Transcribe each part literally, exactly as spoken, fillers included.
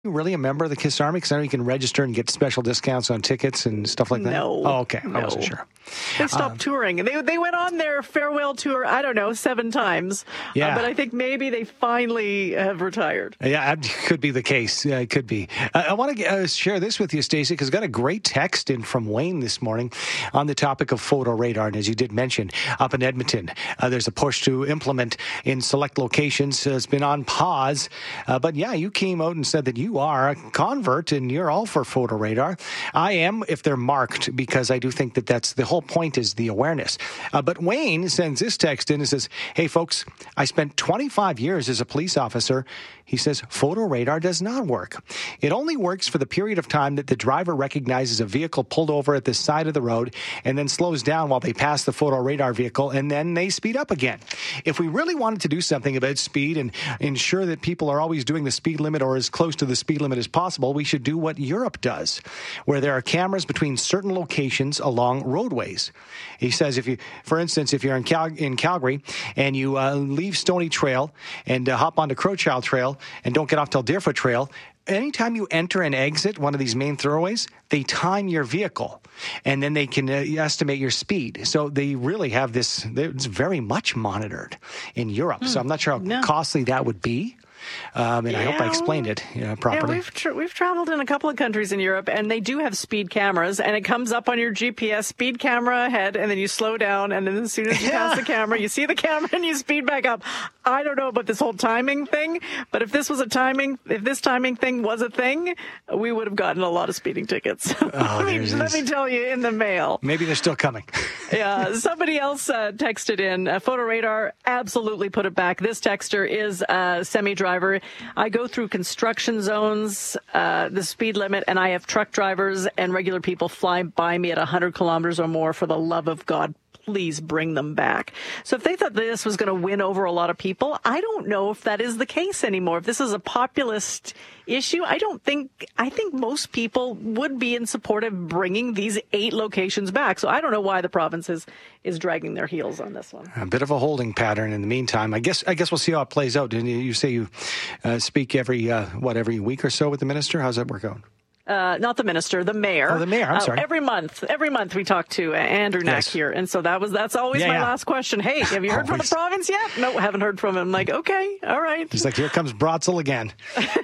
you really a member of the KISS Army? Because I know you can register and get special discounts on tickets and stuff like that. No. Oh, okay. No. I wasn't sure. They stopped um, touring. They they went on their farewell tour, I don't know, seven times. Yeah. Uh, but I think maybe they finally have retired. Yeah, it could be the case. Yeah, it could be. Uh, I want to uh, share this with you, Stacey, because I got a great text in from Wayne this morning on the topic of photo radar. And as you did mention, up in Edmonton, uh, there's a push to implement in select locations. Uh, it's been on pause. Uh, but yeah, you came out and said that you are a convert and you're all for photo radar. I am, if they're marked, because I do think that that's the whole point is the awareness. Uh, but Wayne sends this text in and says, hey, folks, I spent twenty-five years as a police officer. He says photo radar does not work. It only works for the period of time that the driver recognizes a vehicle pulled over at the side of the road and then slows down while they pass the photo radar vehicle, and then they speed up again. If we really wanted to do something about speed and ensure that people are always doing the speed limit or as close to the speed limit as possible, we should do what Europe does, where there are cameras between certain locations along roadways. He says, if you, for instance, if you're in, Cal- in Calgary and you uh, leave Stony Trail and uh, hop onto Crowchild Trail and don't get off till Deerfoot Trail, anytime you enter and exit one of these main thoroughways, they time your vehicle, and then they can uh, estimate your speed. So they really have this, it's very much monitored in Europe. Hmm. So I'm not sure how no. costly that would be. Um, and yeah. I hope I explained it you know, properly. Yeah, we've tra- we've traveled in a couple of countries in Europe, and they do have speed cameras, and it comes up on your G P S, speed camera ahead, and then you slow down, and then as soon as you yeah. pass the camera, you see the camera, and you speed back up. I don't know about this whole timing thing, but if this was a timing, if this timing thing was a thing, we would have gotten a lot of speeding tickets. Oh, let, me, let me tell you, in the mail. Maybe they're still coming. Yeah, somebody else uh, texted in, uh, photo radar, absolutely put it back. This texter is a semi-driver. I go through construction zones, uh, the speed limit, and I have truck drivers and regular people fly by me at one hundred kilometers or more. For the love of God, please bring them back. So if they thought this was going to win over a lot of people, I don't know if that is the case anymore. If this is a populist issue, I don't think, I think most people would be in support of bringing these eight locations back. So I don't know why the province is, is dragging their heels on this one. A bit of a holding pattern in the meantime. I guess I guess we'll see how it plays out. Didn't you, you say you uh, speak every, uh, what, every week or so with the minister? How's that work out? Uh, not the minister, the mayor. Oh, the mayor. I'm sorry. Uh, every month, every month we talk to uh, Andrew Knack yes. here, and so that was that's always yeah, my yeah. last question. Hey, have you heard from the province yet? No, haven't heard from him. I'm like, okay, all right. He's like, here comes Brotzel again.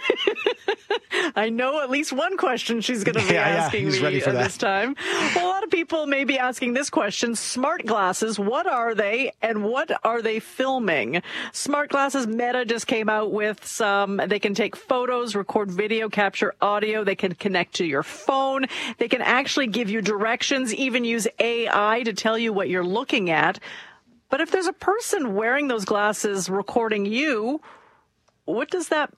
I know at least one question she's going to be yeah, asking yeah, he's me ready for that. this time. Well, a lot of people may be asking this question. Smart glasses, what are they and what are they filming? Smart glasses, Meta just came out with some. They can take photos, record video, capture audio. They can connect to your phone. They can actually give you directions, even use A I to tell you what you're looking at. But if there's a person wearing those glasses recording you, what does that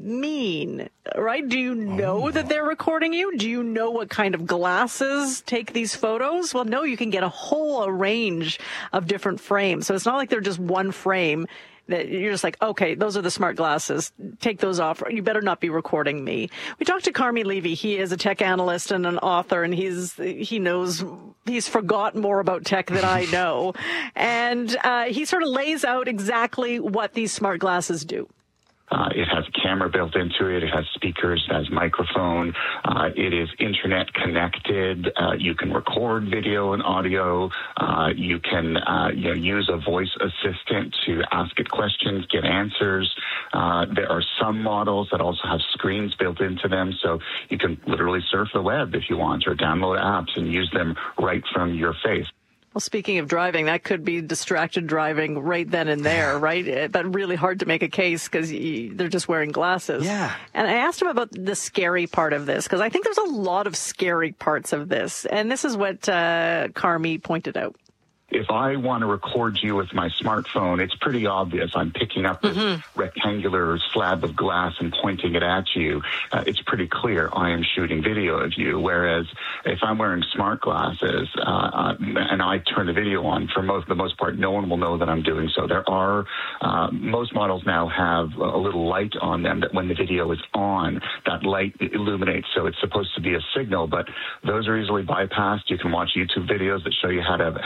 mean, right? Do you know oh. that they're recording you? Do you know what kind of glasses take these photos? Well, no, you can get a whole range of different frames. So it's not like they're just one frame that you're just like, okay, those are the smart glasses. Take those off. You better not be recording me. We talked to Carmi Levy. He is a tech analyst and an author, and he's he knows he's forgotten more about tech than I know. And uh, he sort of lays out exactly what these smart glasses do. Uh, it has a camera built into it. It has speakers. It has microphone. Uh, it is internet connected. Uh, you can record video and audio. Uh, you can uh, you know, use a voice assistant to ask it questions, get answers. Uh, there are some models that also have screens built into them, so you can literally surf the web if you want, or download apps and use them right from your face. Well, speaking of driving, that could be distracted driving right then and there, right? But really hard to make a case because they're just wearing glasses. Yeah. And I asked him about the scary part of this because I think there's a lot of scary parts of this. And this is what uh, Carmi pointed out. If I want to record you with my smartphone, it's pretty obvious. I'm picking up this mm-hmm. rectangular slab of glass and pointing it at you. Uh, it's pretty clear I am shooting video of you. Whereas if I'm wearing smart glasses uh, uh, and I turn the video on, for most the most part, no one will know that I'm doing so. There are uh, most models now have a little light on them that when the video is on, that light illuminates. So it's supposed to be a signal, but those are easily bypassed. You can watch YouTube videos that show you how to how to hack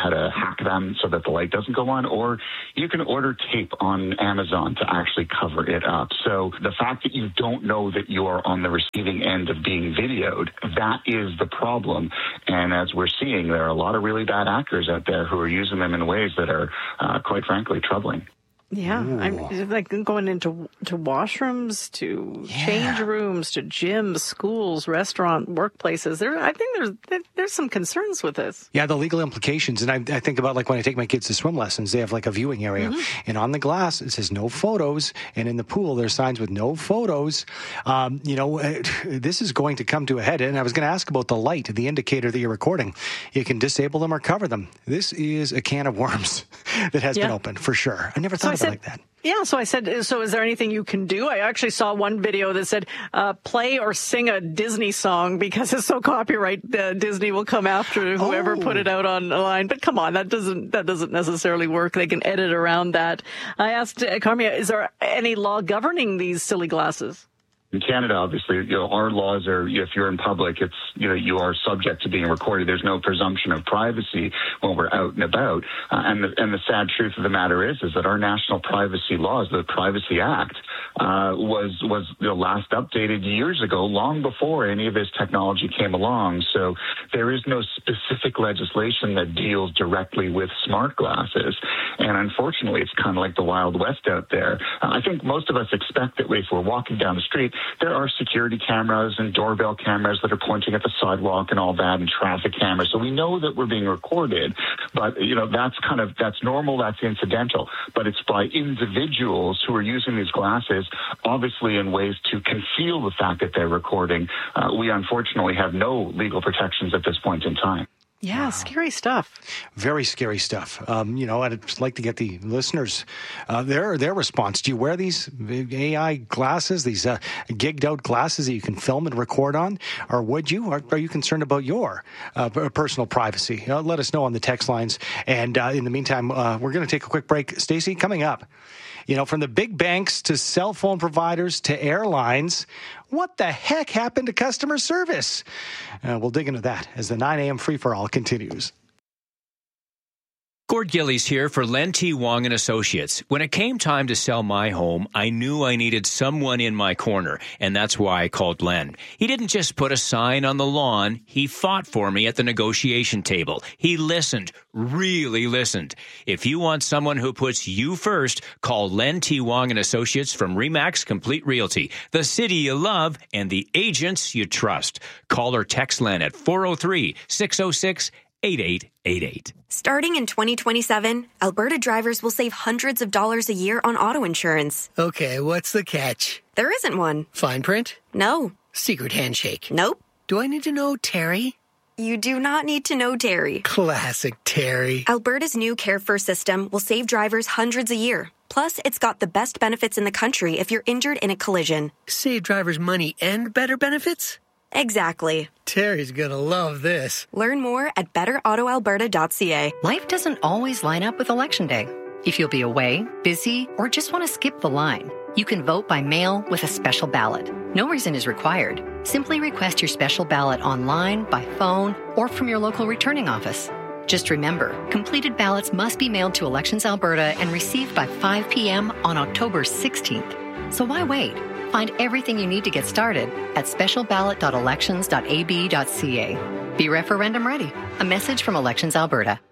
stack them so that the light doesn't go on, or you can order tape on Amazon to actually cover it up. So the fact that you don't know that you are on the receiving end of being videoed, that is the problem. And as we're seeing, there are a lot of really bad actors out there who are using them in ways that are, uh, quite frankly, troubling. Yeah, Ooh. I'm like going into to washrooms, to yeah. change rooms, to gyms, schools, restaurant, workplaces. There, I think there's there's some concerns with this. Yeah, the legal implications, and I, I think about like when I take my kids to swim lessons, they have like a viewing area, mm-hmm. and on the glass it says no photos, and in the pool there's signs with no photos. Um, you know, this is going to come to a head. And I was going to ask about the light, the indicator that you're recording. You can disable them or cover them. This is a can of worms that has yeah. been opened for sure. I never thought. So like that. Yeah, so I said, so is there anything you can do? I actually saw one video that said, uh, play or sing a Disney song because it's so copyright, uh, Disney will come after whoever oh. put it out online. But come on, that doesn't, that doesn't necessarily work. They can edit around that. I asked uh, Carmia, is there any law governing these silly glasses? In Canada, obviously, you know, our laws are, if you're in public, it's, you know, you are subject to being recorded. There's no presumption of privacy when we're out and about. Uh, and the, and the sad truth of the matter is, is that our national privacy laws, the Privacy Act, uh, was, was you know, last updated years ago, long before any of this technology came along. So there is no specific legislation that deals directly with smart glasses. And unfortunately, it's kind of like the Wild West out there. Uh, I think most of us expect that if we're walking down the street, there are security cameras and doorbell cameras that are pointing at the sidewalk and all that, and traffic cameras. So we know that we're being recorded, but, you know, that's kind of, that's normal, that's incidental. But it's by individuals who are using these glasses, obviously in ways to conceal the fact that they're recording. Uh, we unfortunately have no legal protections at this point in time. Yeah, wow. Scary stuff. Very scary stuff. Um, you know, I'd just like to get the listeners, uh, their their response. Do you wear these A I glasses, these uh, gigged out glasses that you can film and record on? Or would you? Or are you concerned about your uh, personal privacy? Uh, let us know on the text lines. And uh, in the meantime, uh, we're going to take a quick break. Stacey, coming up. You know, from the big banks to cell phone providers to airlines, what the heck happened to customer service? Uh, we'll dig into that as the nine a.m. free-for-all continues. Gord Gillies here for Len T. Wong and Associates. When it came time to sell my home, I knew I needed someone in my corner, and that's why I called Len. He didn't just put a sign on the lawn. He fought for me at the negotiation table. He listened, really listened. If you want someone who puts you first, call Len T. Wong and Associates from Remax Complete Realty, the city you love and the agents you trust. Call or text Len at four oh three, six oh six, eight eight eight eight. Starting in twenty twenty-seven, Alberta drivers will save hundreds of dollars a year on auto insurance. Okay, what's the catch? There isn't one. Fine print? No. Secret handshake? Nope. Do I need to know Terry? You do not need to know Terry. Classic Terry. Alberta's new Care First system will save drivers hundreds a year. Plus, it's got the best benefits in the country if you're injured in a collision. Save drivers money and better benefits? Exactly. Terry's gonna love this. Learn more at better auto alberta dot c a. Life doesn't always line up with Election Day. If you'll be away, busy, or just want to skip the line, you can vote by mail with a special ballot. No reason is required. Simply request your special ballot online, by phone, or from your local returning office. Just remember, completed ballots must be mailed to Elections Alberta and received by five p.m. on October sixteenth. So why wait? Find everything you need to get started at special ballot dot elections dot a b dot c a. Be referendum ready. A message from Elections Alberta.